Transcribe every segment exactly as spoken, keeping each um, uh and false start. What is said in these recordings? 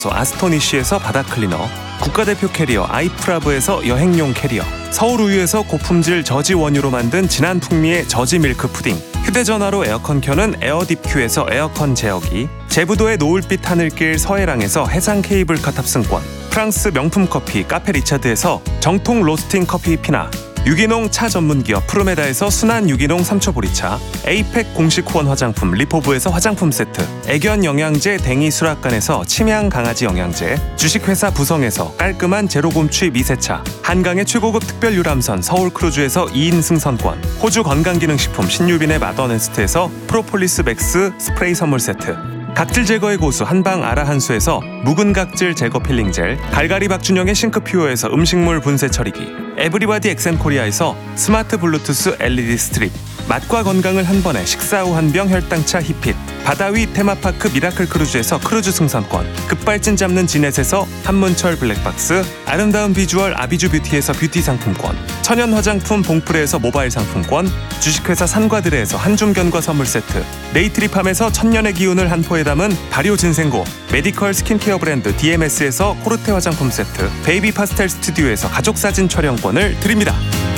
아스토니쉬에서 바닥 클리너, 국가대표 캐리어 아이프라브에서 여행용 캐리어, 서울우유에서 고품질 저지 원유로 만든 진한 풍미의 저지 밀크 푸딩, 휴대전화로 에어컨 켜는 에어딥큐에서 에어컨 제어기, 제부도의 노을빛 하늘길 서해랑에서 해상 케이블카 탑승권, 프랑스 명품 커피 카페 리차드에서 정통 로스팅 커피 피나, 유기농 차 전문기업 프로메다에서 순한 유기농 삼초보리차, 에이펙 공식 후원 화장품 리포브에서 화장품 세트, 애견 영양제 댕이 수락관에서 침향 강아지 영양제, 주식회사 부성에서 깔끔한 제로곰취 미세차, 한강의 최고급 특별 유람선 서울크루즈에서 이인 승선권, 호주 건강기능식품 신유빈의 마더네스트에서 프로폴리스 맥스 스프레이 선물 세트, 각질 제거의 고수 한방 아라한수에서 묵은 각질 제거 필링 젤, 갈갈이 박준영의 싱크퓨어에서 음식물 분쇄 처리기, 에브리바디 엑센코리아에서 스마트 블루투스 엘이디 스트립, 맛과 건강을 한 번에 식사 후 한 병 혈당차 히핏, 바다위 테마파크 미라클 크루즈에서 크루즈 승선권, 급발진 잡는 지넷에서 한문철 블랙박스, 아름다운 비주얼 아비주 뷰티에서 뷰티 상품권, 천연 화장품 봉프레에서 모바일 상품권, 주식회사 산과드레에서 한줌견과 선물 세트, 네이트리팜에서 천년의 기운을 한 포에 담은 발효 진생고, 메디컬 스킨케어 브랜드 디엠에스에서 코르테 화장품 세트, 베이비 파스텔 스튜디오에서 가족사진 촬영권을 드립니다.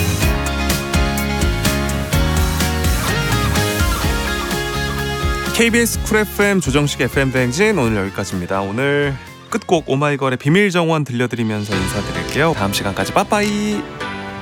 케이비에스 쿨 에프엠 조정식 에프엠 대행진 오늘 여기까지입니다. 오늘 끝곡 오마이걸의 비밀정원 들려드리면서 인사드릴게요. 다음 시간까지 빠빠이.